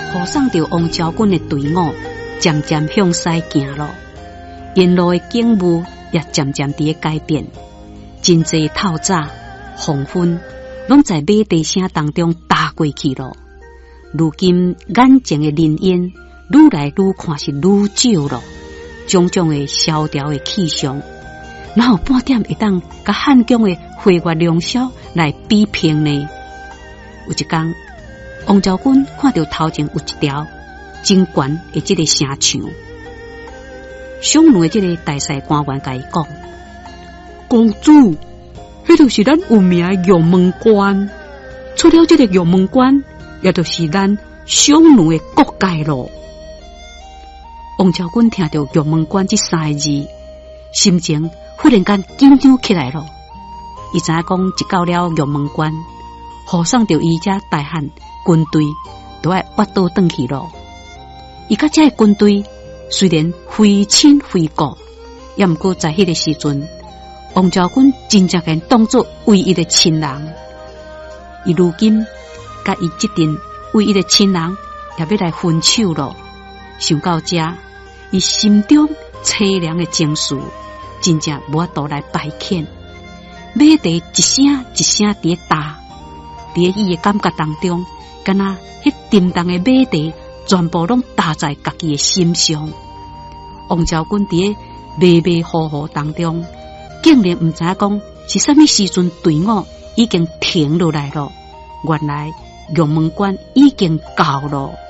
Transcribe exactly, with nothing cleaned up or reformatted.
护送着王昭君的队伍渐渐向西行咯，沿路的景物也渐渐地改变，真济透早、黄昏，拢在马蹄声当中打过去咯。如今眼前的人烟愈来愈看是愈少咯，种种的萧条的气象，哪有半点会当甲汉江的花月良宵来比拼呢？有一天，王昭君看到头前有一条真悬的这个城墙，上路的这个大帅官员甲伊讲：“公主，迄就是咱有名的玉门关，出了这个玉门关，也就是咱上路的国界咯。”王昭君听到玉门关这三个字，心情忽然间紧张起来了。伊知影讲，一到了玉门关，护送着伊遮大汉军队都要挖倒转去咯。伊甲遮个军队虽然非亲非故，也毋过在迄个时阵，王昭君真正给当作唯一的亲人。伊如今甲伊这阵唯一的亲人也要来分手咯。想到遮，伊心中凄凉的情绪真正无法度来排遣。马蹄一声一声伫打，伫伊的感觉当中，敢若迄沉重的马蹄全部拢打在家己的心上。王昭君伫迷迷糊糊当中，竟然毋知影讲是啥物时阵队伍已经停落来了。原来玉门关已经到了。